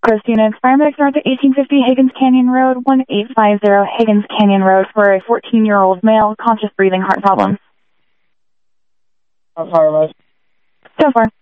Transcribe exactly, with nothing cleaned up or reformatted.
Coast units, paramedics are at the eighteen fifty Higgins Canyon Road, one eight five zero Higgins Canyon Road for a fourteen-year-old male, conscious breathing, heart problems. I'm sorry, So far.